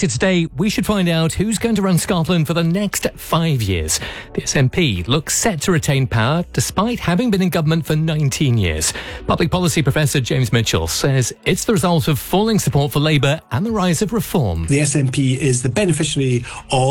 Later today, we should find out who's going to run Scotland for the next 5 years. The SNP looks set to retain power despite having been in government for 19 years. Public policy professor James Mitchell says it's the result of falling support for Labour and the rise of reform. The SNP is the beneficiary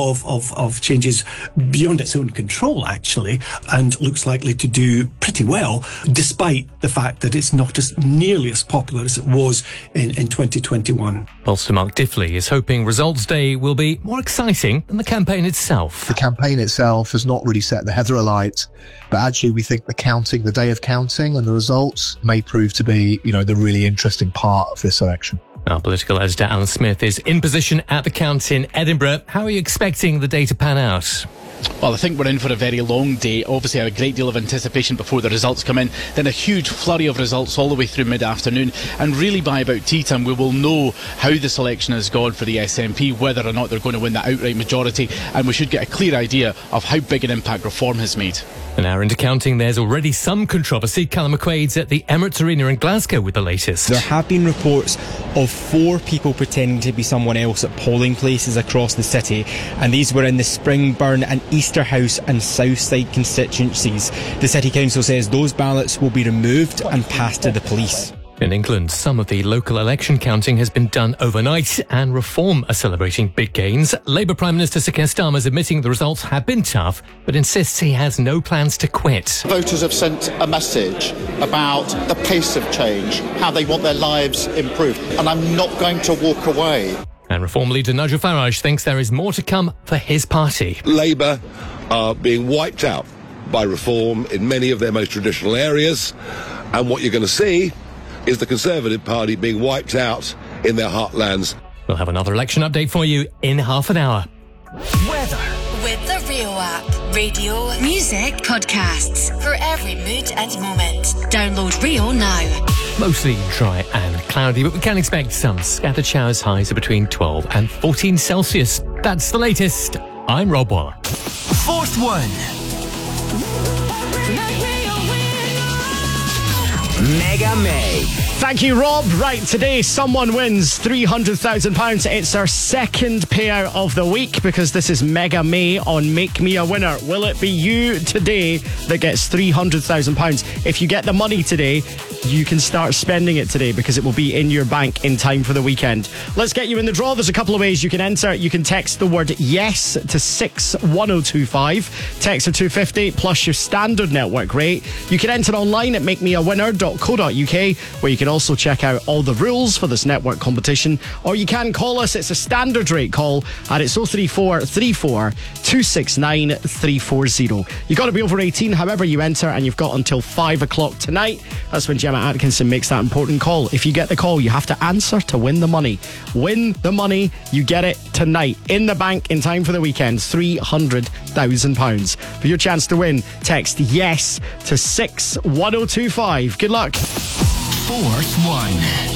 of changes beyond its own control, actually, and looks likely to do pretty well, despite the fact that it's not nearly as popular as it was in 2021. Pollster Mark Diffley is hoping results day will be more exciting than the campaign itself. The campaign itself has not really set the heather alight, but actually we think the day of counting and the results may prove to be, the really interesting part of this election. Our political editor Alan Smith is in position at the count in Edinburgh. How are you expecting the day to pan out? Well, I think we're in for a very long day. Obviously, a great deal of anticipation before the results come in, then a huge flurry of results all the way through mid-afternoon, and really by about tea time we will know how this election has gone for the SNP, whether or not they're going to win the outright majority, and we should get a clear idea of how big an impact reform has made. An hour into counting, there's already some controversy. Callum McQuaid's at the Emirates Arena in Glasgow with the latest. There have been reports of 4 people pretending to be someone else at polling places across the city, and these were in the Springburn and Easterhouse and Southside constituencies. The City Council says those ballots will be removed and passed to the police. In England, some of the local election counting has been done overnight, and Reform are celebrating big gains. Labour Prime Minister Sir Keir Starmer is admitting the results have been tough, but insists he has no plans to quit. Voters have sent a message about the pace of change, how they want their lives improved, and I'm not going to walk away. And Reform leader Nigel Farage thinks there is more to come for his party. Labour are being wiped out by Reform in many of their most traditional areas, and what you're going to see is the Conservative Party being wiped out in their heartlands. We'll have another election update for you in half an hour. Weather with the Rio app. Radio, music, podcasts for every mood and moment. Download Rio now. Mostly dry and cloudy, but we can expect some scattered showers. Highs are between 12 and 14 Celsius. That's the latest. I'm Rob Waller. Fourth one. Mega May. Thank you, Rob. Right, today someone wins £300,000. It's our second payout of the week because this is Mega May on Make Me a Winner. Will it be you today that gets £300,000? If you get the money today, you can start spending it today because it will be in your bank in time for the weekend. Let's get you in the draw. There's a couple of ways you can enter. You can text the word YES to 61025. Text to 250 plus your standard network rate. You can enter online at makemeawinner.co.uk, where you can also check out all the rules for this network competition, or you can call us. It's a standard rate call, and it's 03434 269 340. You've got to be over 18 however you enter, and you've got until 5 o'clock tonight. That's when Gemma Atkinson makes that important call. If you get the call, you have to answer to win the money. Win the money, you get it tonight in the bank in time for the weekend. £300,000. For your chance to win, text YES to 61025. Good luck. Fourth one.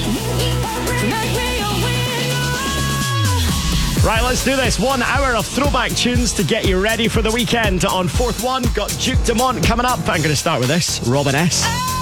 Right, let's do this. 1 hour of throwback tunes to get you ready for the weekend. On Fourth One, got Duke Dumont coming up. I'm going to start with this, Robin S.